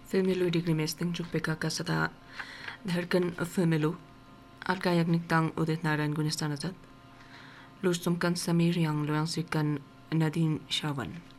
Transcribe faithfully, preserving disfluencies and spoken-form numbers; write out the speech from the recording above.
Filmilu di grimesting chukpeka kasata dherkan filmilu arkayak niktang udit naran gunistan azat lustumkan Samir yang loyang sikan Nadine Shawan.